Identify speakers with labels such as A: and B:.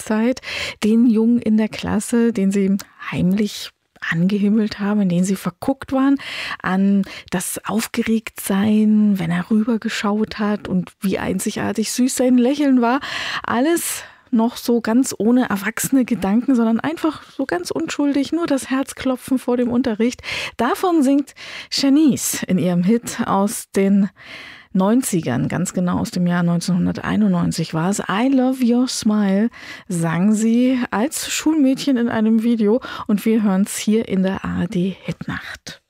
A: Schulzeit, den Jungen in der Klasse, den sie heimlich angehimmelt haben, in den sie verguckt waren, an das Aufgeregtsein, wenn er rübergeschaut hat und wie einzigartig süß sein Lächeln war. Alles noch so ganz ohne erwachsene Gedanken, sondern einfach so ganz unschuldig, nur das Herzklopfen vor dem Unterricht. Davon singt Shanice in ihrem Hit aus den 90ern, ganz genau aus dem Jahr 1991 war es. I Love Your Smile sang sie als Schulmädchen in einem Video und wir hören es hier in der ARD Hitnacht.